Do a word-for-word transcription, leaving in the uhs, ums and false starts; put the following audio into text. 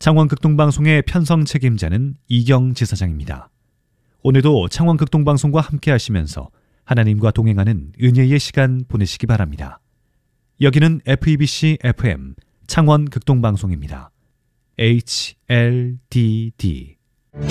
창원극동방송의 편성 책임자는 이경 지사장입니다. 오늘도 창원극동방송과 함께 하시면서 하나님과 동행하는 은혜의 시간 보내시기 바랍니다. 여기는 에프이비씨 에프엠 창원극동방송입니다. 에이치엘디디